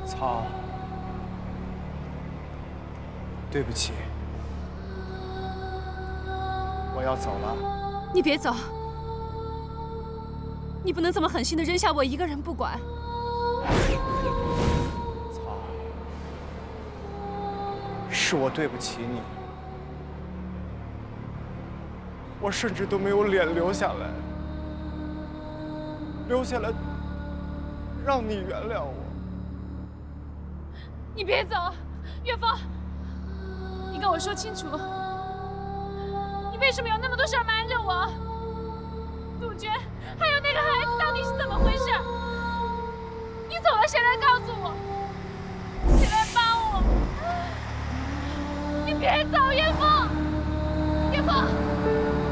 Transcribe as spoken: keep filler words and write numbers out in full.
草，对不起，我要走了。 你别走，你不能这么狠心的扔下我一个人不管。 草，是我对不起你，我甚至都没有脸留下来，留下来让你原谅我。 你别走，岳峰，你跟我说清楚，你为什么有那么多事儿瞒着我？杜鹃，还有那个孩子到底是怎么回事？你走了，谁来告诉我？谁来帮我？你别走，岳峰，岳峰。